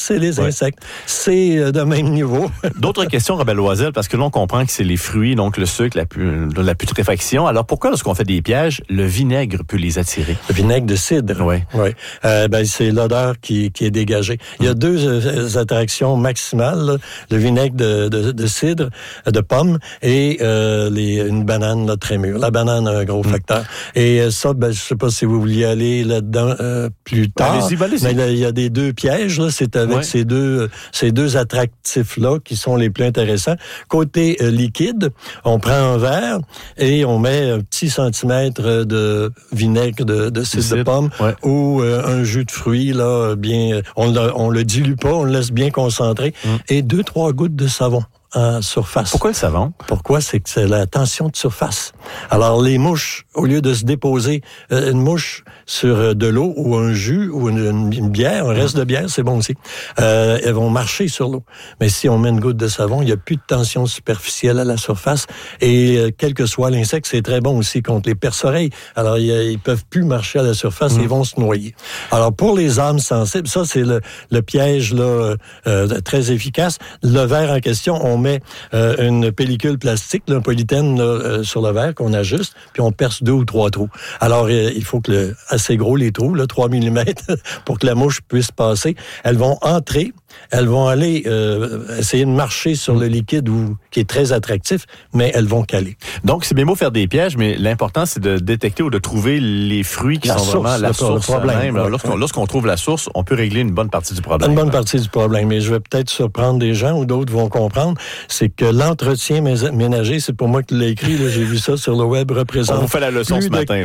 c'est les insectes. C'est de même niveau. D'autres questions, Robert Loisel, parce que là, on comprend que c'est les fruits, donc le sucre, la putréfaction. Alors, pourquoi, lorsqu'on fait des pièges, le vinaigre peut les attirer? Le vinaigre de cidre. Oui. C'est l'odeur qui est dégagée. Il y a deux attractions maximales, là. Le vinaigre de cidre, de pomme, et une banane là, très mûre. La banane a un gros facteur. Et ça, je sais pas si vous vouliez aller là-dedans plus tard. Allez-y. Mais là, il y a des deux pièges, là. C'est avec ces deux attractifs-là qui sont les plus intéressants. Côté liquide, on prend un verre et on met un petit centimètre de vinaigre de cidre de pomme ou un jus de fruits, là, bien, on le dilue pas, on le laisse bien concentré et 2-3 gouttes de savon en surface. Pourquoi le savon? Pourquoi? C'est que c'est la tension de surface. Alors, les mouches, au lieu de se déposer une mouche sur de l'eau ou un jus ou une bière, un reste de bière, c'est bon aussi, elles vont marcher sur l'eau. Mais si on met une goutte de savon, il n'y a plus de tension superficielle à la surface et quel que soit l'insecte, c'est très bon aussi contre les perce-oreilles. Alors, ils peuvent plus marcher à la surface, ils vont se noyer. Alors, pour les âmes sensibles, ça, c'est le piège là très efficace. Le verre en question, on met une pellicule plastique, un polythène sur le verre qu'on ajuste, puis on perce 2 ou 3 trous. Alors, il faut que assez gros les trous, 3 mm, pour que la mouche puisse passer. Elles vont entrer, elles vont aller essayer de marcher sur le liquide qui est très attractif, mais elles vont caler. Donc, c'est bien beau faire des pièges, mais l'important, c'est de détecter ou de trouver les fruits qui sont vraiment la source. Le problème. Même. Lorsqu'on trouve la source, on peut régler une bonne partie du problème. Une bonne partie du problème, mais je vais peut-être surprendre des gens ou d'autres vont comprendre, c'est que l'entretien ménager, c'est pour moi qui l'ai écrit, là, j'ai vu ça sur le web, représente on vous fait la leçon plus ce matin, de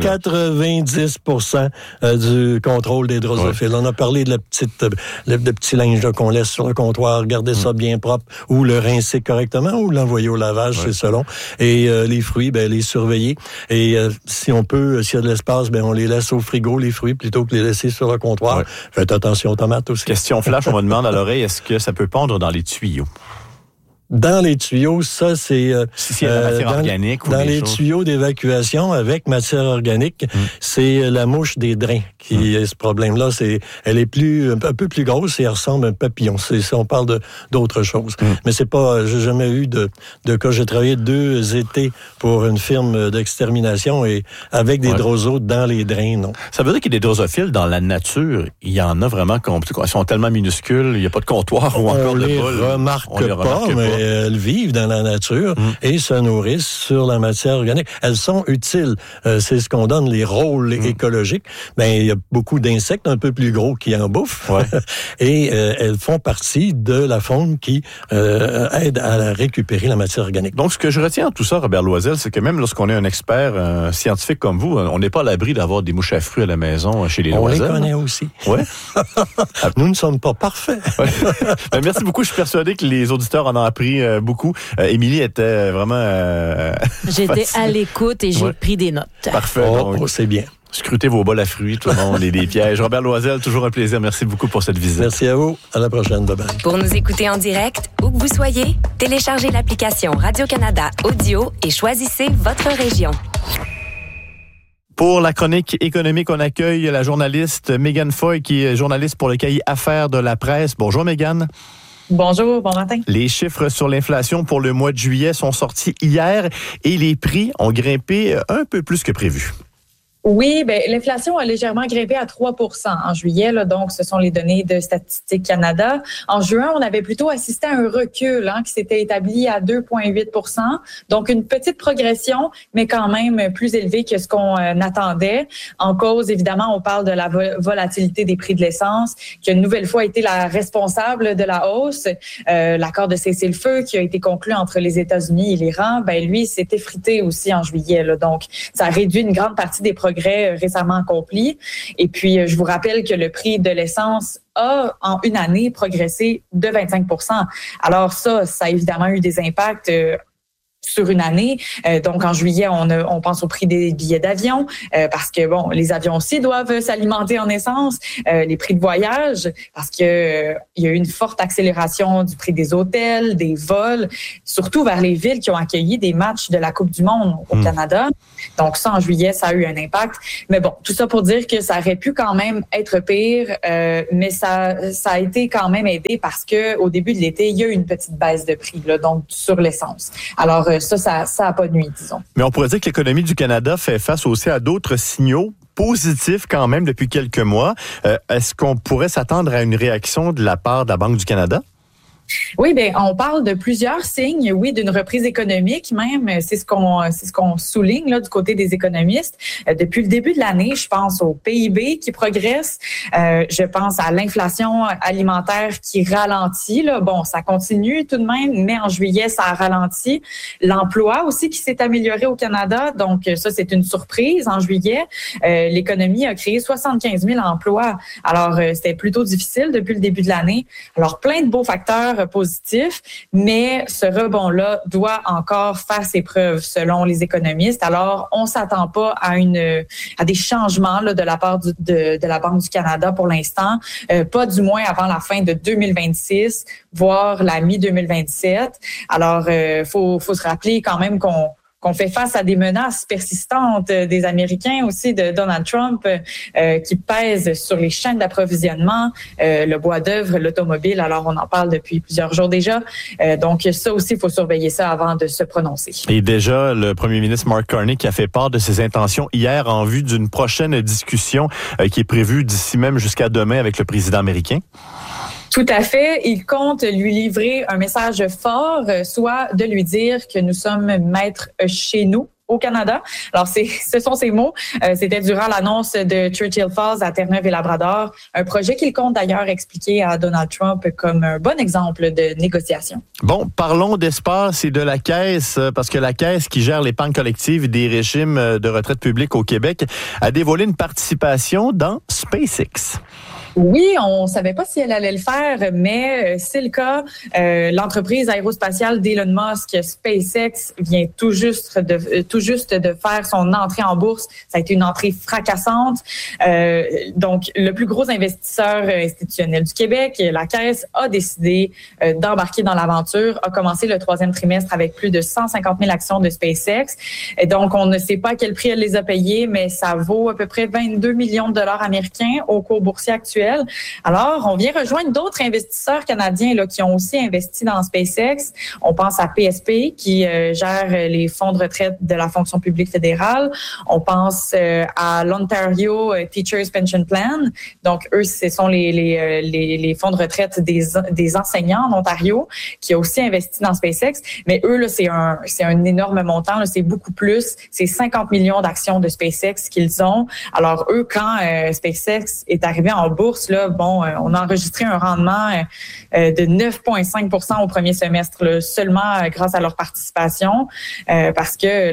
90% du contrôle des drosophiles. On a parlé de le petit linge là, qu'on laisse sur le comptoir, garder ça bien propre, ou le rincer correctement, ou l'envoyer au lavage, c'est selon. Et les fruits, les surveiller. Et si on peut, s'il y a de l'espace, on les laisse au frigo, les fruits, plutôt que les laisser sur le comptoir. Faites attention aux tomates aussi. Question flash, on me demande à l'oreille, est-ce que ça peut pondre dans les tuyaux? Dans les tuyaux, ça, c'est... si il y a de la matière organique ou dans les tuyaux d'évacuation avec matière organique, c'est la mouche des drains qui a ce problème-là. Elle est un peu plus grosse et elle ressemble à un papillon. On parle d'autre chose. Mais c'est pas... J'ai jamais eu de cas. J'ai travaillé 2 étés pour une firme d'extermination et avec des droseaux dans les drains, non. Ça veut dire qu'il y a des drosophiles dans la nature. Il y en a vraiment... Ils sont tellement minuscules, il n'y a pas de comptoir ou encore de bol. On les remarque pas, mais elles vivent dans la nature et se nourrissent sur la matière organique. Elles sont utiles. C'est ce qu'on donne, les rôles écologiques. Il y a beaucoup d'insectes un peu plus gros qui en bouffent. Et elles font partie de la faune qui aide à récupérer la matière organique. Donc, ce que je retiens de tout ça, Robert Loisel, c'est que même lorsqu'on est un expert scientifique comme vous, on n'est pas à l'abri d'avoir des mouches à fruits à la maison chez les Loisel. On les connaît aussi. Ouais. Nous ne sommes pas parfaits. Merci beaucoup. Je suis persuadé que les auditeurs en ont appris beaucoup. Émilie était vraiment... J'étais à l'écoute et j'ai pris des notes. Parfait. C'est bien. Scrutez vos bols à fruits, tout le monde, et des pièges. Robert Loisel, toujours un plaisir. Merci beaucoup pour cette visite. Merci à vous. À la prochaine. Bye-bye. Pour nous écouter en direct, où que vous soyez, téléchargez l'application Radio-Canada Audio et choisissez votre région. Pour la chronique économique, on accueille la journaliste Mégane Foy, qui est journaliste pour le cahier Affaires de la presse. Bonjour Mégane. Bonjour, bon matin. Les chiffres sur l'inflation pour le mois de juillet sont sortis hier et les prix ont grimpé un peu plus que prévu. Oui, l'inflation a légèrement grimpé à 3 % en juillet, donc ce sont les données de Statistique Canada. En juin, on avait plutôt assisté à un recul qui s'était établi à 2,8 %, donc une petite progression, mais quand même plus élevée que ce qu'on attendait. En cause, évidemment, on parle de la volatilité des prix de l'essence, qui a une nouvelle fois été la responsable de la hausse. L'accord de cessez-le-feu qui a été conclu entre les États-Unis et l'Iran, lui, s'est effrité aussi en juillet, donc ça a réduit une grande partie des progrès récemment accomplis. Et puis, je vous rappelle que le prix de l'essence a, en une année, progressé de 25 %. Alors ça a évidemment eu des impacts sur une année. Donc, en juillet, on pense au prix des billets d'avion parce que, bon, les avions aussi doivent s'alimenter en essence. Les prix de voyage parce que il y a eu une forte accélération du prix des hôtels, des vols, surtout vers les villes qui ont accueilli des matchs de la Coupe du Monde au Canada. Donc, ça, en juillet, ça a eu un impact. Mais bon, tout ça pour dire que ça aurait pu quand même être pire, mais ça a été quand même aidé parce que au début de l'été, il y a eu une petite baisse de prix, là, donc sur l'essence. Alors, ça a pas nuit, disons. Mais on pourrait dire que l'économie du Canada fait face aussi à d'autres signaux positifs quand même depuis quelques mois. Est-ce qu'on pourrait s'attendre à une réaction de la part de la Banque du Canada? Oui, bien, on parle de plusieurs signes, oui, d'une reprise économique même. C'est ce qu'on souligne là du côté des économistes. Depuis le début de l'année, je pense au PIB qui progresse. Je pense à l'inflation alimentaire qui ralentit. Là. Bon, ça continue tout de même, mais en juillet, ça a ralenti. L'emploi aussi qui s'est amélioré au Canada. Donc, ça, c'est une surprise. En juillet, l'économie a créé 75 000 emplois. Alors, c'était plutôt difficile depuis le début de l'année. Alors, plein de beaux facteurs positif, mais ce rebond-là doit encore faire ses preuves selon les économistes. Alors, on s'attend pas à des changements là, de la part de la Banque du Canada pour l'instant, pas du moins avant la fin de 2026, voire la mi-2027. Alors, faut se rappeler quand même qu'on fait face à des menaces persistantes des Américains aussi, de Donald Trump, qui pèsent sur les chaînes d'approvisionnement, le bois d'œuvre, l'automobile. Alors, on en parle depuis plusieurs jours déjà. Donc, ça aussi, il faut surveiller ça avant de se prononcer. Et déjà, le premier ministre Mark Carney qui a fait part de ses intentions hier en vue d'une prochaine discussion qui est prévue d'ici même jusqu'à demain avec le président américain. Tout à fait. Il compte lui livrer un message fort, soit de lui dire que nous sommes maîtres chez nous au Canada. Alors, ce sont ces mots. C'était durant l'annonce de Churchill Falls à Terre-Neuve-et-Labrador, un projet qu'il compte d'ailleurs expliquer à Donald Trump comme un bon exemple de négociation. Bon, parlons d'espace et de la Caisse, parce que la Caisse qui gère l'épargne collective des régimes de retraite publique au Québec a dévoilé une participation dans SpaceX. Oui, on savait pas si elle allait le faire, mais c'est le cas. L'entreprise aérospatiale d'Elon Musk, SpaceX, vient tout juste de faire son entrée en bourse. Ça a été une entrée fracassante. Donc, le plus gros investisseur institutionnel du Québec, la Caisse, a décidé d'embarquer dans l'aventure, a commencé le 3e trimestre avec plus de 150 000 actions de SpaceX. Et donc, on ne sait pas à quel prix elle les a payées, mais ça vaut à peu près 22 millions de dollars américains au cours boursier actuel. Alors, on vient rejoindre d'autres investisseurs canadiens là, qui ont aussi investi dans SpaceX. On pense à PSP qui gère les fonds de retraite de la fonction publique fédérale. On pense à l'Ontario Teachers Pension Plan. Donc, eux, ce sont les fonds de retraite des enseignants en Ontario qui a aussi investi dans SpaceX. Mais eux, là, c'est un énorme montant. Là, c'est beaucoup plus. C'est 50 millions d'actions de SpaceX qu'ils ont. Alors, eux, quand SpaceX est arrivé en bourse, là, bon, on a enregistré un rendement de 9,5% au premier semestre, là, seulement grâce à leur participation, parce que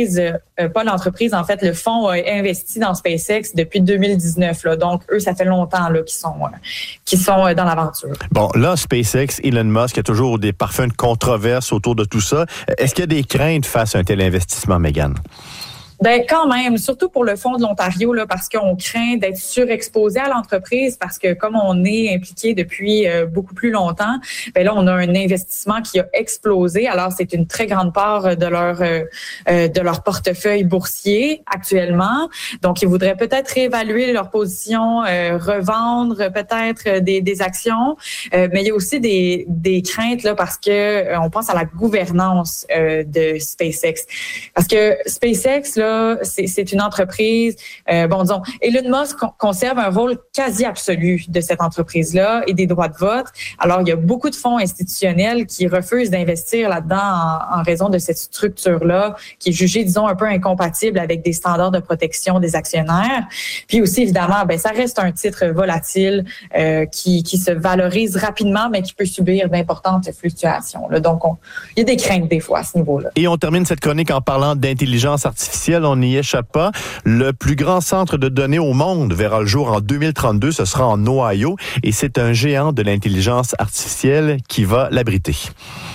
en fait, le fonds a investi dans SpaceX depuis 2019. Là, donc, eux, ça fait longtemps là, qu'ils sont dans l'aventure. Bon, là, SpaceX, Elon Musk, il y a toujours parfois une controverse autour de tout ça. Est-ce qu'il y a des craintes face à un tel investissement, Mégane? Ben quand même, surtout pour le fonds de l'Ontario, là, parce qu'on craint d'être surexposé à l'entreprise, parce que comme on est impliqué depuis beaucoup plus longtemps, ben là on a un investissement qui a explosé. Alors c'est une très grande part de leur portefeuille boursier actuellement. Donc ils voudraient peut-être réévaluer leur position, revendre peut-être des actions, mais il y a aussi des craintes là parce que on pense à la gouvernance de SpaceX, parce que SpaceX là, c'est une entreprise, disons, Elon Musk conserve un rôle quasi absolu de cette entreprise-là et des droits de vote. Alors, il y a beaucoup de fonds institutionnels qui refusent d'investir là-dedans en raison de cette structure-là qui est jugée, disons, un peu incompatible avec des standards de protection des actionnaires. Puis aussi, évidemment, ça reste un titre volatile qui se valorise rapidement, mais qui peut subir d'importantes fluctuations. Là. Donc, il y a des craintes des fois à ce niveau-là. Et on termine cette chronique en parlant d'intelligence artificielle. On n'y échappe pas. Le plus grand centre de données au monde verra le jour en 2032. Ce sera en Ohio et c'est un géant de l'intelligence artificielle qui va l'abriter.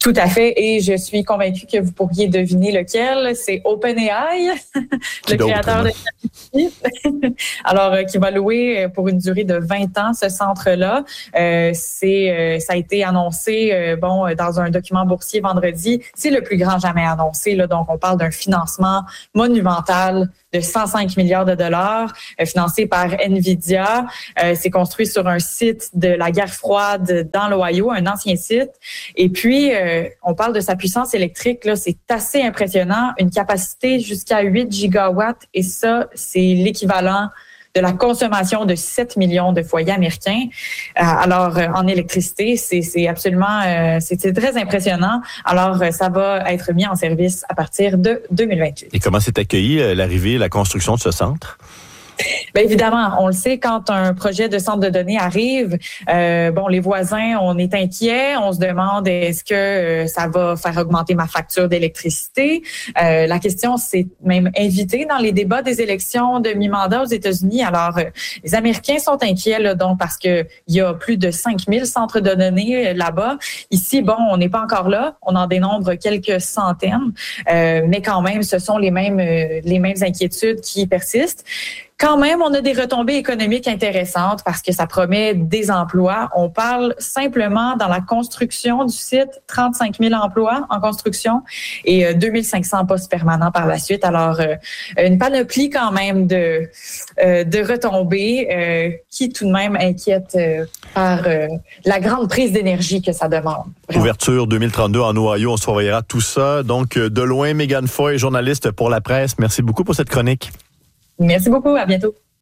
Tout à fait, et je suis convaincue que vous pourriez deviner lequel. C'est OpenAI, le créateur de ChatGPT. Alors, qui va louer pour une durée de 20 ans ce centre-là. Ça a été annoncé dans un document boursier vendredi. C'est le plus grand jamais annoncé. Là, donc, on parle d'un financement monumental de 105 milliards de dollars, financé par NVIDIA. C'est construit sur un site de la guerre froide dans l'Ohio, un ancien site. Et puis, on parle de sa puissance électrique, là, c'est assez impressionnant. Une capacité jusqu'à 8 gigawatts, et ça, c'est l'équivalent de la consommation de 7 millions de foyers américains. Alors, en électricité, c'est absolument, c'est très impressionnant. Alors, ça va être mis en service à partir de 2028. Et comment s'est accueilli l'arrivée, la construction de ce centre? Bien évidemment, on le sait, quand un projet de centre de données arrive, les voisins, on est inquiets, on se demande est-ce que ça va faire augmenter ma facture d'électricité. La question s'est même invitée dans les débats des élections de mi-mandat aux États-Unis. Alors, les Américains sont inquiets là, donc parce que il y a plus de 5000 centres de données là-bas. Ici, on n'est pas encore là, on en dénombre quelques centaines, mais quand même, ce sont les mêmes inquiétudes qui persistent. Quand même, on a des retombées économiques intéressantes parce que ça promet des emplois. On parle simplement dans la construction du site, 35 000 emplois en construction et 2500 postes permanents par la suite. Alors, une panoplie quand même de retombées qui tout de même inquiète par la grande prise d'énergie que ça demande. Vraiment. Ouverture 2032 en Ohio, on surveillera tout ça. Donc, de loin, Mégane Foy, journaliste pour La Presse. Merci beaucoup pour cette chronique. Merci beaucoup. À bientôt.